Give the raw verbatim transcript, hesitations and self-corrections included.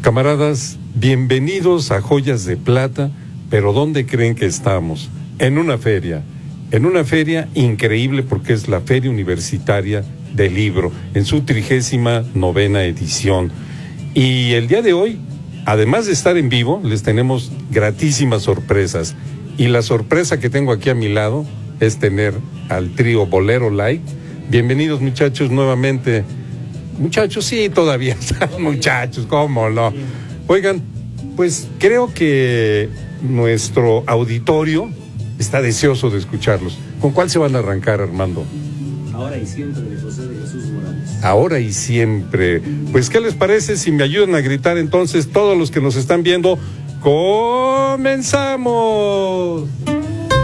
Camaradas, bienvenidos a Joyas de Plata, pero ¿dónde creen que estamos? En una feria, en una feria increíble porque es la Feria Universitaria del Libro, en su trigésima novena edición. Y el día de hoy, además de estar en vivo, les tenemos gratísimas sorpresas. Y la sorpresa que tengo aquí a mi lado es tener al trío Bolero Light. Bienvenidos, muchachos, nuevamente. Muchachos, sí, todavía están muchachos, cómo no. Oigan, pues creo que nuestro auditorio está deseoso de escucharlos. ¿Con cuál se van a arrancar, Armando? Ahora y siempre, de José de Jesús Morales. Ahora y siempre. Pues, ¿qué les parece si me ayudan a gritar entonces todos los que nos están viendo? ¡Comenzamos!